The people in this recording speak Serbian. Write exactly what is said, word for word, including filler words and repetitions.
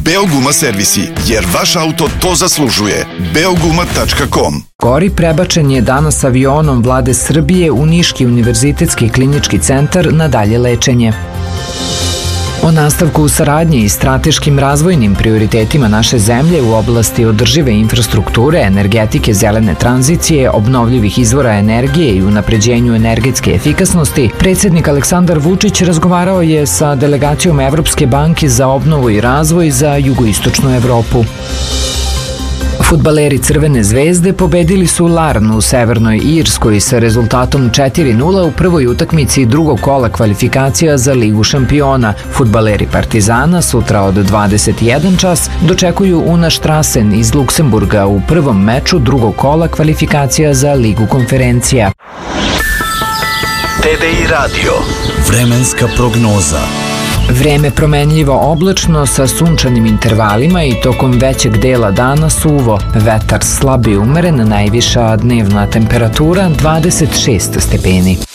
Beoguma servisi, jer vaš auto to zaslužuje. beoguma tačka com. Gori prebačen je danas avionom Vlade Srbije u Niški univerzitetski klinički centar na dalje lečenje. O nastavku saradnje i strateškim razvojnim prioritetima naše zemlje u oblasti održive infrastrukture, energetike, zelene tranzicije, obnovljivih izvora energije i unapređenju energetske efikasnosti, predsjednik Aleksandar Vučić razgovarao je sa delegacijom Evropske banke za obnovu i razvoj za jugoistočnu Evropu. Fudbaleri Crvene zvezde pobedili su Larnu u Severnoj Irskoj sa rezultatom četiri nula u prvoj utakmici drugog kola kvalifikacija za Ligu šampiona. Fudbaleri Partizana sutra od dvadeset jedan čas dočekuju Una Strassen iz Luksemburga u prvom meču drugog kola kvalifikacija za Ligu konferencija. T V I Radio. Vremenska prognoza. Vreme promenljivo oblačno sa sunčanim intervalima i tokom većeg dela dana suvo. Vetar slab i umeren, najviša dnevna temperatura dvadeset šest stepeni.